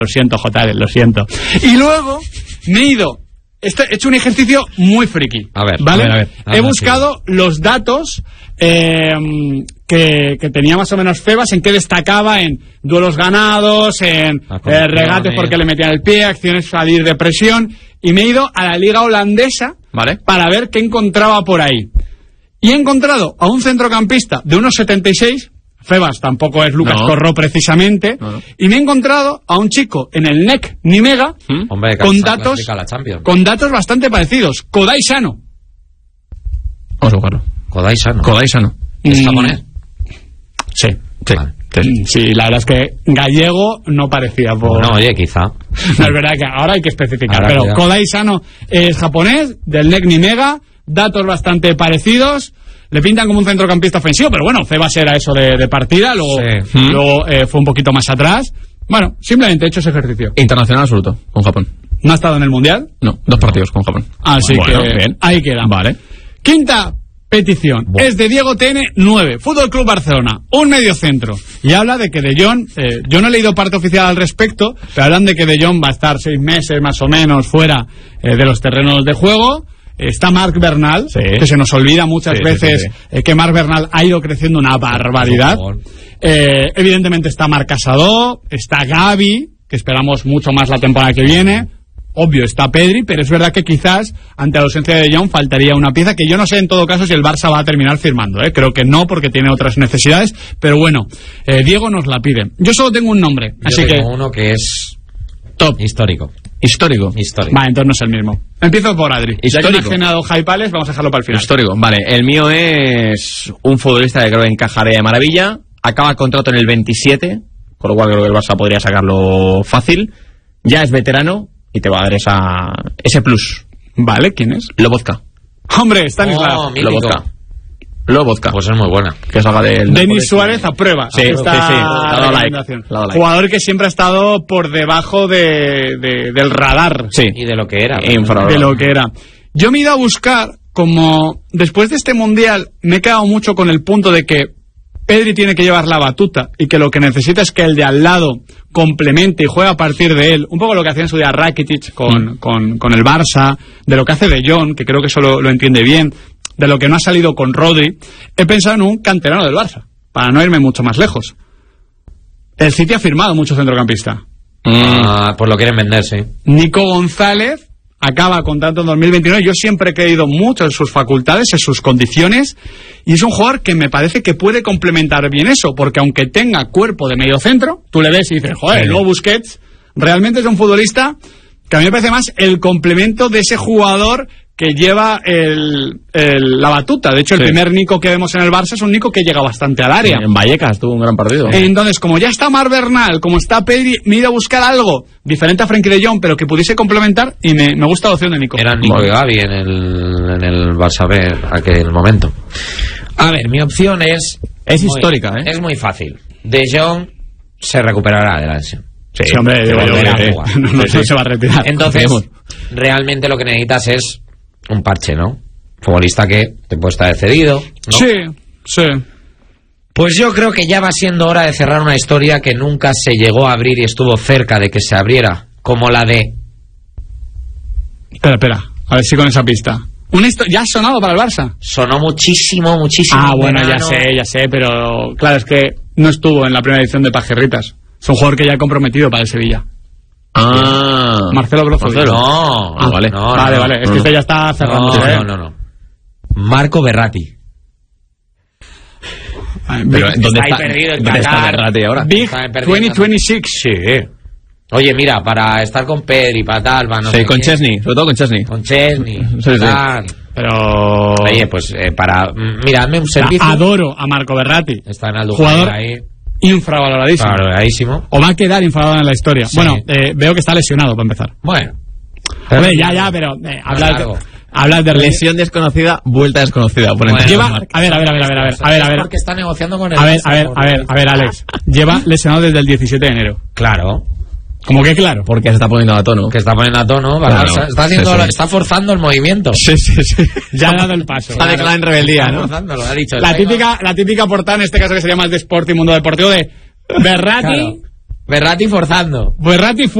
Lo siento, JL, lo siento. Y luego me he ido. He hecho un ejercicio muy friki. A ver, ¿vale? a ver. He buscado los datos que tenía más o menos Febas, en qué destacaba en duelos ganados, en regates porque le metían el pie, acciones salir de presión. Y me he ido a la liga holandesa, ¿vale?, para ver qué encontraba por ahí. Y he encontrado a un centrocampista de 1,76. Febas tampoco es Lucas Corró precisamente, y me he encontrado a un chico en el NEC Nimega con datos bastante parecidos. Kodai Sano. Vamos a buscarlo. Kodai Sano. ¿Es japonés? Sí. Vale. Sí, la verdad es que gallego no parecía por... No, oye, quizá. No, es verdad que ahora hay que especificar, pero Kodai Sano es japonés, del NEC Nimega, datos bastante parecidos. Le pintan como un centrocampista ofensivo, pero bueno, Febas era eso de partida, luego fue un poquito más atrás. Bueno, simplemente he hecho ese ejercicio. Internacional absoluto, con Japón. ¿No ha estado en el Mundial? No, 2 partidos con Japón. Así que bien. Ahí queda. Vale. Quinta petición, es de Diego TN 9, Fútbol Club Barcelona, un mediocentro. Y habla de que De Jong, yo no he leído parte oficial al respecto, pero hablan de que De Jong va a estar 6 meses más o menos fuera de los terrenos de juego. Está Marc Bernal, que se nos olvida muchas veces que Marc Bernal ha ido creciendo una barbaridad. Evidentemente está Marc Casadó, está Gavi, que esperamos mucho más la temporada que viene. Obvio, está Pedri, pero es verdad que quizás ante la ausencia de De Jong faltaría una pieza que yo no sé en todo caso si el Barça va a terminar firmando. Creo que no, porque tiene otras necesidades, pero bueno, Diego nos la pide. Yo solo tengo un nombre, así que... uno que es... top. Histórico. Vale, entonces no es el mismo. Empiezo por Adri. Histórico. Ya que he generado hypales, vamos a dejarlo para el final. Histórico, vale. El mío es un futbolista que creo que encajaría de maravilla. Acaba contrato en el 27, con lo cual creo que el Barça podría sacarlo fácil. Ya es veterano y te va a dar ese plus. Vale, ¿quién es? Lobotka. Hombre, Stanislav. Lobotka. Pues es muy buena. Que salga del... Denis Suárez aprueba. Sí. Dado like. Jugador que siempre ha estado por debajo del radar. Sí. Y de lo que era. De lo que era. Yo me he ido a buscar, como después de este Mundial me he quedado mucho con el punto de que Pedri tiene que llevar la batuta y que lo que necesita es que el de al lado complemente y juegue a partir de él. Un poco lo que hacía en su día Rakitic con el Barça, de lo que hace De Jong, que creo que eso lo entiende bien, de lo que no ha salido con Rodri. He pensado en un canterano del Barça, para no irme mucho más lejos. El City ha firmado mucho centrocampista. Pues lo quieren vender, sí. Nico González acaba contrato en 2029. Yo siempre he creído mucho en sus facultades, en sus condiciones, y es un jugador que me parece que puede complementar bien eso, porque aunque tenga cuerpo de medio centro, tú le ves y dices, joder, luego Busquets realmente es un futbolista que a mí me parece más el complemento de ese jugador que lleva la batuta. De hecho, el primer Nico que vemos en el Barça es un Nico que llega bastante al área. En Vallecas tuvo un gran partido. Entonces, como ya está Marc Bernal, como está Pedri, me he ido a buscar algo diferente a Frenkie de Jong, pero que pudiese complementar, y me gusta la opción de Nico. Era Nico y Gavi en el Barça B aquel momento. A ver, mi opción es histórica, ¿eh? Es muy fácil. De Jong se recuperará de la lesión. Sí, hombre, no se va a retirar. Entonces, realmente lo que necesitas es un parche, ¿no? Futbolista que te puede estar cedido, ¿no? Sí. Pues yo creo que ya va siendo hora de cerrar una historia que nunca se llegó a abrir y estuvo cerca de que se abriera, como la de... Espera, a ver si con esa pista. ¿Ya ha sonado para el Barça? Sonó muchísimo. Bueno, ya sé, pero claro, es que no estuvo en la primera edición de Pajerritas. Es un jugador que ya ha comprometido para el Sevilla. Marcelo Brozovic. Vale. Es que este ya está cerrando. No. Marco Verratti. Pero ¿dónde está perdido el está Verratti ahora? Big 2026. Sí. Oye, mira, para estar con Pedri, para tal, con Chesney, sobre todo con Chesney. Sí. Pero... Oye, pues mira, hazme un servicio. Adoro a Marco Verratti. Está en el jugador ahí. Infravaloradísimo. O va a quedar infravalorado en la historia. Sí. Bueno, veo que está lesionado para empezar. Bueno. Pero hablas de lesión desconocida, vuelta desconocida. A ver. Porque está negociando con el... A ver, Alex. Lleva lesionado desde el 17 de enero. Claro. ¿Cómo que claro? Porque se está poniendo a tono. Claro. Está forzando el movimiento. Sí. Ya ha dado el paso. Está declarado en rebeldía, ¿no? Lo ha dicho. La típica portada, en este caso, que sería más de Sport y Mundo Deportivo, de Verratti Berratti forzando. Berratti